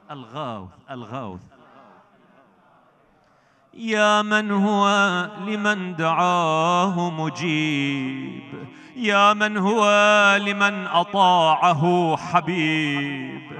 الغوث الغوث. يا من هو لمن دعاه مجيب، يا من هو لمن أطاعه حبيب،